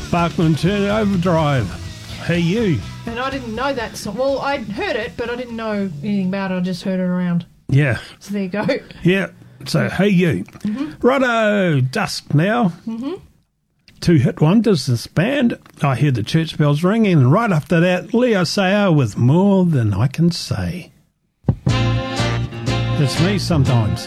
Barkman Turner Overdrive. Hey you. And I didn't know that song. Well, I'd heard it, but I didn't know anything about it. I just heard it around. Yeah. So there you go. Yeah. So, hey you. Mm-hmm. Righto, dusk now. Mm-hmm. Two-hit wonders, this band. I hear the church bells ringing, and right after that, Leo Sayer with More Than I Can Say. It's me sometimes.